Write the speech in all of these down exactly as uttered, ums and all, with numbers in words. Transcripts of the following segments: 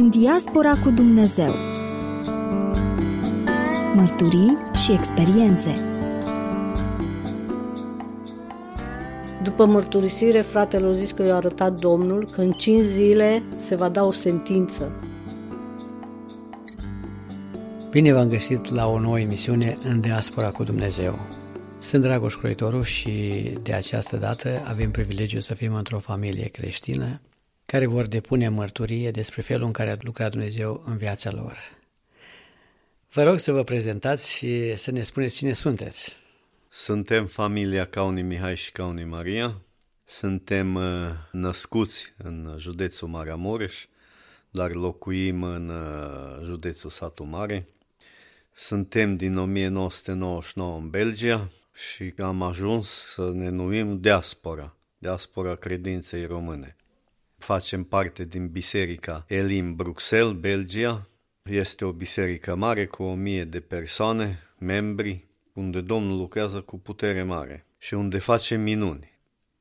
În diaspora cu Dumnezeu. Mărturii și experiențe. După mărturisire, fratele a zis că i-a arătat Domnul că în cinci zile se va da o sentință. Bine v-am găsit la o nouă emisiune În diaspora cu Dumnezeu. Sunt Dragoș Croitoru și de această dată avem privilegiul să fim într-o familie creștină care vor depune mărturie despre felul în care a lucrat Dumnezeu în viața lor. Vă rog să vă prezentați și să ne spuneți cine sunteți. Suntem familia Cauni Mihai și Cauni Maria. Suntem născuți în județul Maramureș, dar locuim în județul Satu Mare. Suntem din o mie nouă sute nouăzeci și nouă în Belgia și am ajuns să ne numim Diaspora, Diaspora Credinței Române. Facem parte din Biserica Elim Bruxelles, Belgia. Este o biserică mare cu o mie de persoane, membri, unde Domnul lucrează cu putere mare și unde face minuni.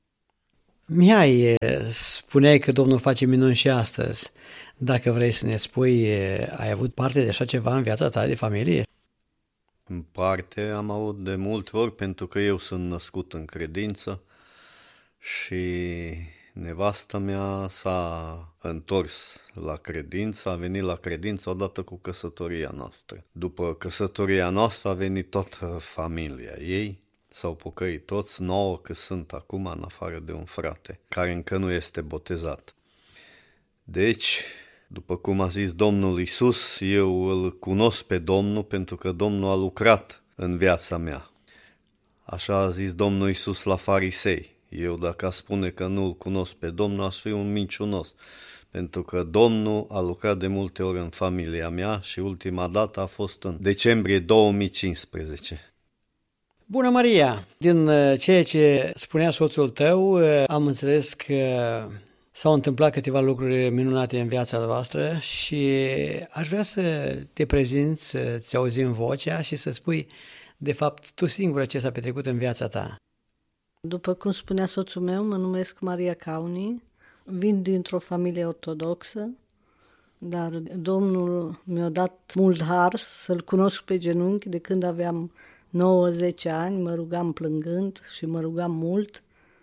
Mihai, spuneai că Domnul face minuni și astăzi. Dacă vrei să ne spui, ai avut parte de așa ceva în viața ta de familie? În parte am avut de multe ori, pentru că eu sunt născut în credință și nevastă mea s-a întors la credință, a venit la credință odată cu căsătoria noastră. După căsătoria noastră a venit toată familia ei, s-au pocăit toți, nouă că sunt acum în afară de un frate, care încă nu este botezat. Deci, după cum a zis Domnul Iisus, eu îl cunosc pe Domnul pentru că Domnul a lucrat în viața mea. Așa a zis Domnul Iisus la farisei. Eu dacă aș spune că nu îl cunosc pe Domnul, aș fi un minciunos, pentru că Domnul a lucrat de multe ori în familia mea și ultima dată a fost în decembrie două mii cincisprezece. Bună, Maria! Din ceea ce spunea soțul tău, am înțeles că s-au întâmplat câteva lucruri minunate în viața voastră și aș vrea să te prezinți, să-ți auzim vocea și să spui, de fapt, tu singură ce s-a petrecut în viața ta. După cum spunea soțul meu, mă numesc Maria Cauni, vin dintr-o familie ortodoxă, dar Domnul mi-a dat mult har să-L cunosc pe genunchi de când aveam nouă zece ani, mă rugam plângând și mă rugam mult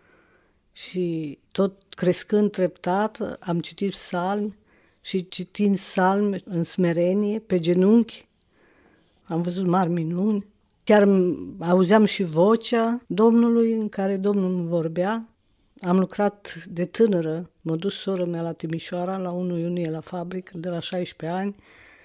și tot crescând treptat am citit psalmi și citind psalmi în smerenie, pe genunchi, am văzut mari minuni. Chiar auzeam și vocea Domnului în care Domnul îmi vorbea. Am lucrat de tânără, m-a dus sora mea la Timișoara, la unu iunie la fabrică, de la șaisprezece ani.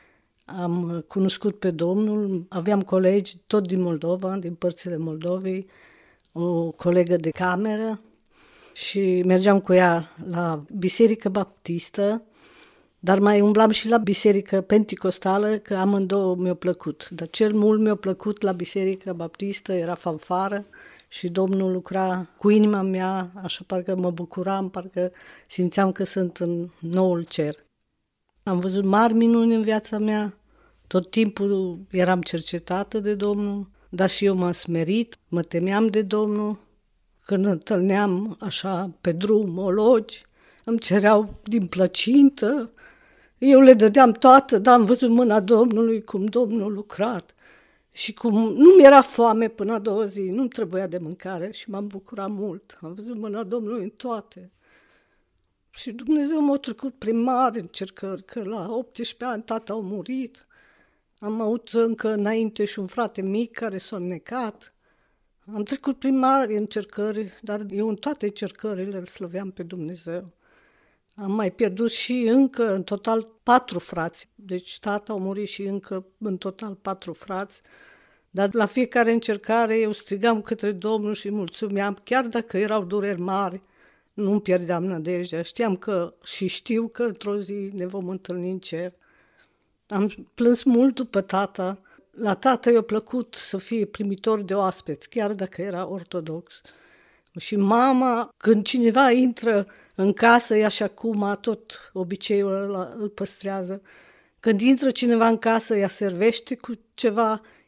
Am cunoscut pe Domnul, aveam colegi tot din Moldova, din părțile Moldovei, o colegă de cameră și mergeam cu ea la biserică baptistă, dar mai umblam și la biserică penticostală, că amândouă mi-a plăcut. Dar cel mult mi-a plăcut la biserică baptistă, era fanfară și Domnul lucra cu inima mea, așa parcă mă bucuram, parcă simțeam că sunt în noul cer. Am văzut mari minuni în viața mea, tot timpul eram cercetată de Domnul, dar și eu m-am smerit, mă temeam de Domnul. Când întâlneam așa pe drum ologi, îmi cereau din plăcintă, eu le dădeam toată, dar am văzut mâna Domnului, cum Domnul a lucrat și cum nu mi-era foame până a doua zi, nu-mi trebuia de mâncare și m-am bucurat mult. Am văzut mâna Domnului în toate. Și Dumnezeu m-a trecut prin mari încercări, că la optsprezece ani tata a murit. Am avut încă înainte și un frate mic care s-a înnecat. Am trecut prin mari încercări, dar eu în toate încercările îl slăveam pe Dumnezeu. Am mai pierdut și încă în total patru frați, deci tata a murit și încă în total patru frați, dar la fiecare încercare eu strigam către Domnul și mulțumeam, chiar dacă erau dureri mari, nu pierdeam nădejdea, știam că și știu că într-o zi ne vom întâlni în cer. Am plâns mult după tata, la tata i-a plăcut să fie primitor de oaspeți, chiar dacă era ortodox. Și mama, când cineva intră în casă, ea și acum tot obiceiul ăla îl păstrează, când intră cineva în casă, ea servește cu ceva,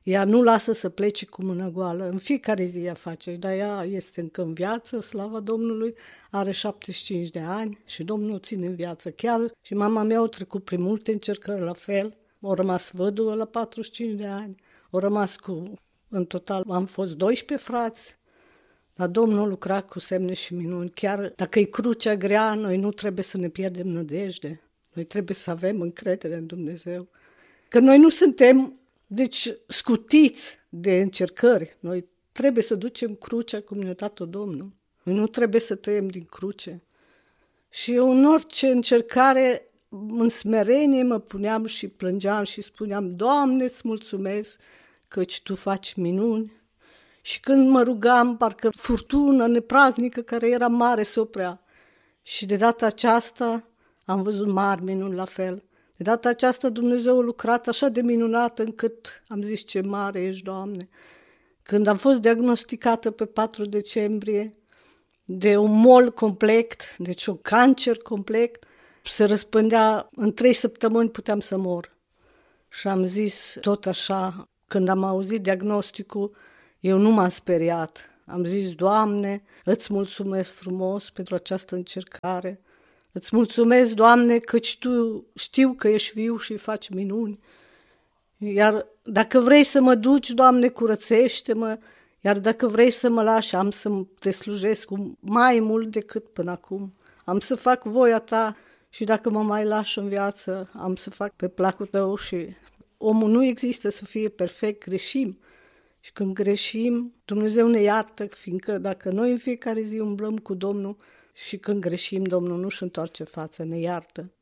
ea nu lasă să plece cu mână goală. În fiecare zi ea face, dar ea este încă în viață, slava Domnului, are șaptezeci și cinci de ani și Domnul o ține în viață. Chiar și mama mea a trecut prin multe încercări la fel, a rămas văduvă la patruzeci și cinci de ani, a rămas cu, în total am fost doisprezece frați, dar Domnul lucra cu semne și minuni. Chiar dacă e crucea grea, noi nu trebuie să ne pierdem nădejde, noi trebuie să avem încredere în Dumnezeu. Că noi nu suntem, deci, scutiți de încercări. Noi trebuie să ducem crucea cum ne-a dat-o Domnul. Noi nu trebuie să tăiem din cruce. Și eu în orice încercare, în smerenie mă puneam și plângeam și spuneam, Doamne, îți mulțumesc căci Tu faci minuni. Și când mă rugam, parcă furtuna nepraznică care era mare se oprea. Și de data aceasta am văzut mari minuni la fel. De data aceasta Dumnezeu a lucrat așa de minunat încât am zis ce mare ești, Doamne. Când am fost diagnosticată pe patru decembrie de un mol complet, deci un cancer complet, se răspândea, în trei săptămâni puteam să mor. Și am zis tot așa, când am auzit diagnosticul, eu nu m-am speriat. Am zis, Doamne, îți mulțumesc frumos pentru această încercare. Îți mulțumesc, Doamne, căci Tu știu că ești viu și faci minuni. Iar dacă vrei să mă duci, Doamne, curățește-mă. Iar dacă vrei să mă lași, am să Te slujesc cu mai mult decât până acum. Am să fac voia Ta și dacă mă mai lași în viață, am să fac pe placul Tău. Și omul nu există să fie perfect, greșim. Și când greșim, Dumnezeu ne iartă, fiindcă dacă noi în fiecare zi umblăm cu Domnul și când greșim, Domnul nu-și întoarce fața, ne iartă.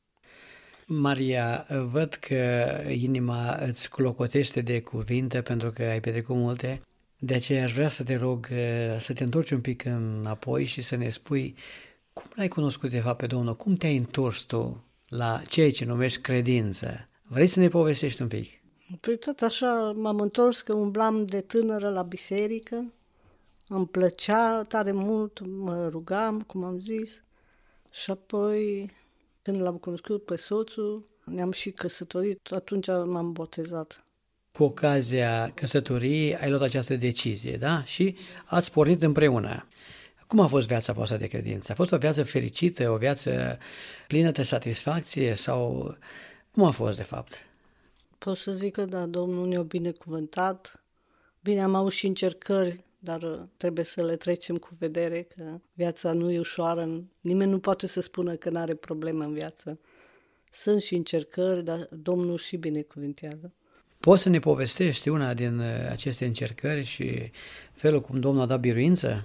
Maria, văd că inima îți clocotește de cuvinte pentru că ai petrecut multe, de aceea aș vrea să te rog să te întorci un pic înapoi și să ne spui cum l-ai cunoscut de fapt pe Domnul, cum te-ai întors tu la ceea ce numești credință. Vrei să ne povestești un pic? Păi tot așa m-am întors că umblam de tânără la biserică, îmi plăcea tare mult, mă rugam, cum am zis, și apoi când l-am cunoscut pe soțul, ne-am și căsătorit, atunci m-am botezat. Cu ocazia căsătoriei ai luat această decizie, da? Și ați pornit împreună. Cum a fost viața voastră de credință? A fost o viață fericită, o viață plină de satisfacție sau cum a fost de fapt? Pot să zic că da, Domnul ne-a binecuvântat. Bine, am avut și încercări, dar trebuie să le trecem cu vedere, că viața nu e ușoară. Nimeni nu poate să spună că nu are probleme în viață. Sunt și încercări, dar Domnul și binecuvântează. Poți să ne povestești una din aceste încercări și felul cum Domnul a dat biruință?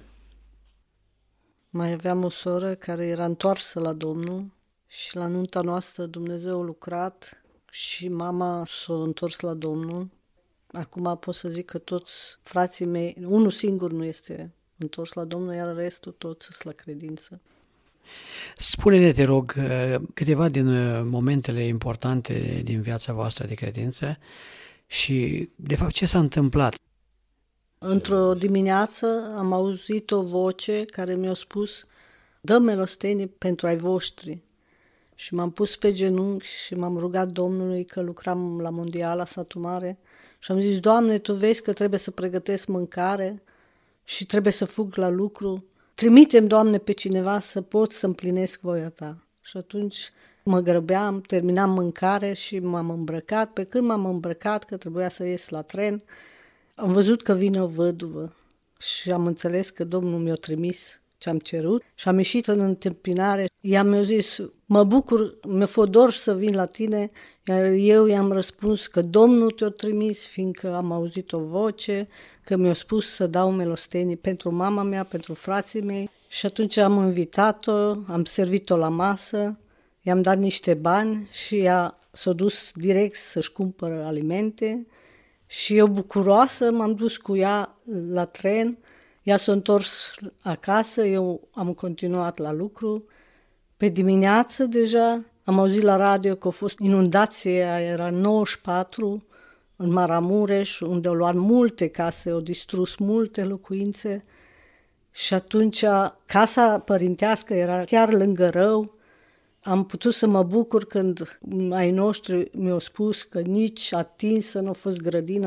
Mai aveam o soră care era întoarsă la Domnul și la nunta noastră Dumnezeu a lucrat și mama s-a întors la Domnul. Acum pot să zic că toți frații mei, unul singur nu este întors la Domnul, iar restul toți sunt la credință. Spune-ne, te rog, câteva din momentele importante din viața voastră de credință și, de fapt, ce s-a întâmplat? Într-o dimineață am auzit o voce care mi-a spus, dă milostenii pentru ai voștri. Și m-am pus pe genunchi și m-am rugat Domnului, că lucram la Mondiala, satul mare, și am zis, Doamne, Tu vezi că trebuie să pregătesc mâncare și trebuie să fug la lucru. Trimite-mi, Doamne, pe cineva să pot să împlinesc voia Ta. Și atunci mă grăbeam, terminam mâncare și m-am îmbrăcat. Pe când m-am îmbrăcat, că trebuia să ies la tren, am văzut că vine o văduvă și am înțeles că Domnul mi-a trimis ce am cerut și am ieșit în întâmpinare. Ea mi-a zis, mă bucur, mi-a fost dor să vin la tine, iar eu i-am răspuns că Domnul te-a trimis, fiindcă am auzit o voce, că mi-a spus să dau milostenii pentru mama mea, pentru frații mei. Și atunci am invitat-o, am servit-o la masă, i-am dat niște bani și ea s-a dus direct să-și cumpără alimente și eu bucuroasă m-am dus cu ea la tren. Ea s-a întors acasă, eu am continuat la lucru. Pe dimineață deja am auzit la radio că a fost inundație, era nouăzeci și patru în Maramureș, unde au luat multe case, au distrus multe locuințe și atunci casa părintească era chiar lângă râu. Am putut să mă bucur când ai noștri mi-au spus că nici atinsă nu a fost grădină,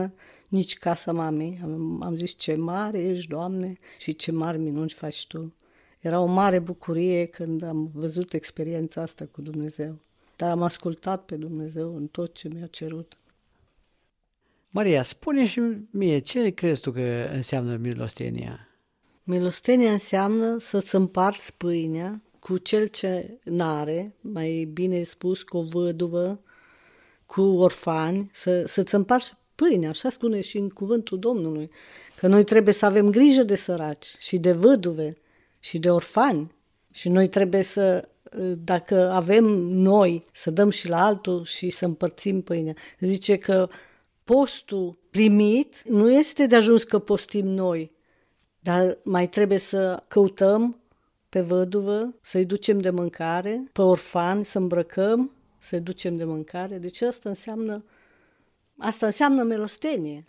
nici casa mamei. Am, am zis, ce mare ești, Doamne, și ce mari minuni faci Tu. Era o mare bucurie când am văzut experiența asta cu Dumnezeu. Dar am ascultat pe Dumnezeu în tot ce mi-a cerut. Maria, spune și mie, ce crezi tu că înseamnă milostenia? Milostenia înseamnă să-ți împarți pâinea cu cel ce n-are, mai bine spus, cu o văduvă, cu orfani, să, să-ți împarți pâinea, așa spune și în cuvântul Domnului, că noi trebuie să avem grijă de săraci și de văduve și de orfani și noi trebuie să, dacă avem noi, să dăm și la altul și să împărțim pâinea. Zice că postul primit nu este de ajuns că postim noi, dar mai trebuie să căutăm pe văduvă, să-i ducem de mâncare, pe orfani să îmbrăcăm, să-i ducem de mâncare. Deci asta înseamnă, asta înseamnă milostenie.